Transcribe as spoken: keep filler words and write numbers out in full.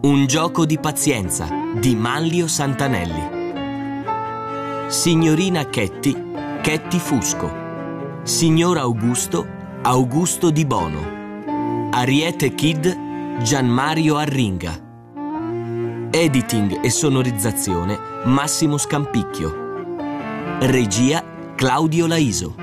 Un gioco di pazienza di Manlio Santanelli. Signorina Chetti, Chetti Fusco. Signor Augusto, Augusto Di Bono. Ariete Kid, Gianmario Arringa. Editing e sonorizzazione Massimo Scampicchio. Regia Claudio Laiso.